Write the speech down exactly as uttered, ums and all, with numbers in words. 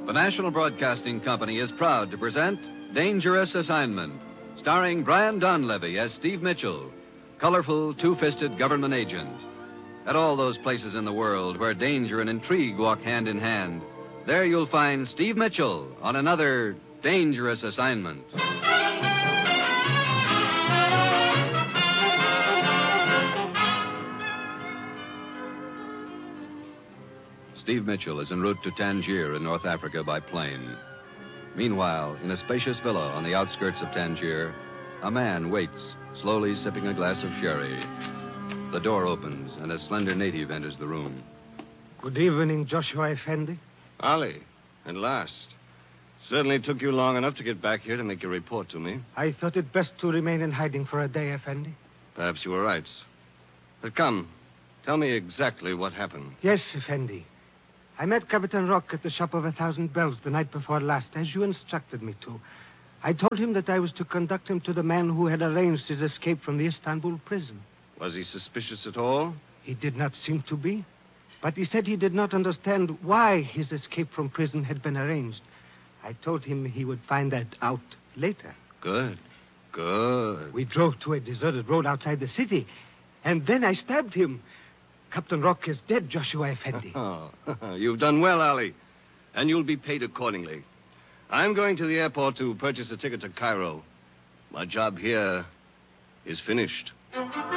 The National Broadcasting Company is proud to present Dangerous Assignment, starring Brian Donlevy as Steve Mitchell, colorful, two-fisted government agent. At all those places in the world where danger and intrigue walk hand in hand, there you'll find Steve Mitchell on another dangerous assignment. Steve Mitchell is en route to Tangier in North Africa by plane. Meanwhile, in a spacious villa on the outskirts of Tangier, a man waits, slowly sipping a glass of sherry. The door opens, and a slender native enters the room. Good evening, Joshua Effendi. Ali, at last. Certainly took you long enough to get back here to make your report to me. I thought it best to remain in hiding for a day, Effendi. Perhaps you were right. But come, tell me exactly what happened. Yes, Effendi. I met Captain Rock at the Shop of a Thousand Bells the night before last, as you instructed me to. I told him that I was to conduct him to the man who had arranged his escape from the Istanbul prison. Was he suspicious at all? He did not seem to be. But he said he did not understand why his escape from prison had been arranged. I told him he would find that out later. Good. Good. We drove to a deserted road outside the city, and then I stabbed him. Captain Rock is dead, Joshua Effendi. Oh, you've done well, Ali. And you'll be paid accordingly. I'm going to the airport to purchase a ticket to Cairo. My job here is finished.